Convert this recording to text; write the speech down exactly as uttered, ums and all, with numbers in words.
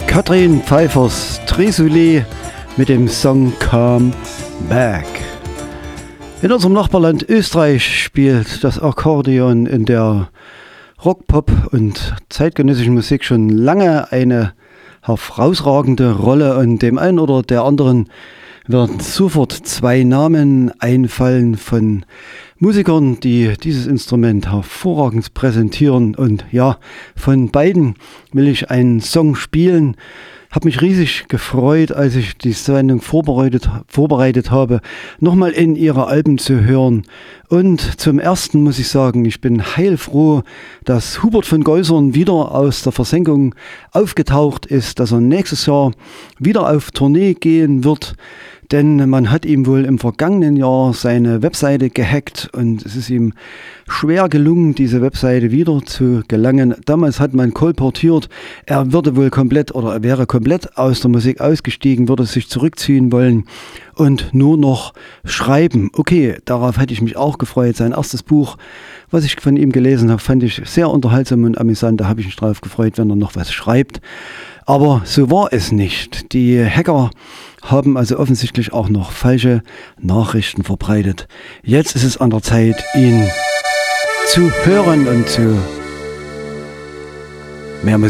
Katrin Pfeiffers Tresoulé mit dem Song Come Back. In unserem Nachbarland Österreich spielt das Akkordeon in der Rock-, Pop- und zeitgenössischen Musik schon lange eine herausragende Rolle, und dem einen oder der anderen werden sofort zwei Namen einfallen von Musikern, die dieses Instrument hervorragend präsentieren. Und ja, von beiden will ich einen Song spielen. Habe mich riesig gefreut, als ich die Sendung vorbereitet, vorbereitet habe, nochmal in ihre Alben zu hören. Und zum Ersten muss ich sagen, ich bin heilfroh, dass Hubert von Geusern wieder aus der Versenkung aufgetaucht ist, dass er nächstes Jahr wieder auf Tournee gehen wird. Denn man hat ihm wohl im vergangenen Jahr seine Webseite gehackt und es ist ihm schwer gelungen, diese Webseite wieder zu gelangen. Damals hat man kolportiert, er würde wohl komplett oder er wäre komplett aus der Musik ausgestiegen, würde sich zurückziehen wollen und nur noch schreiben. Okay, darauf hätte ich mich auch gefreut. Sein erstes Buch, was ich von ihm gelesen habe, fand ich sehr unterhaltsam und amüsant. Da habe ich mich drauf gefreut, wenn er noch was schreibt. Aber so war es nicht. Die Hacker haben also offensichtlich auch noch falsche Nachrichten verbreitet. Jetzt ist es an der Zeit, ihn zu hören und zu mehr Musik